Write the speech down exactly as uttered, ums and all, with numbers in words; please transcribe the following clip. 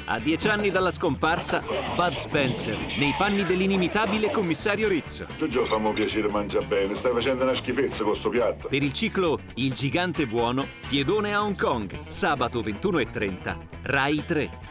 A dieci anni dalla scomparsa, Bud Spencer, nei panni dell'inimitabile commissario Rizzo. Tu già fammi piacere mangia bene, stai facendo una schifezza con sto piatto. Per il ciclo Il gigante buono, piedone a Hong Kong, sabato ventuno e trenta, Rai tre.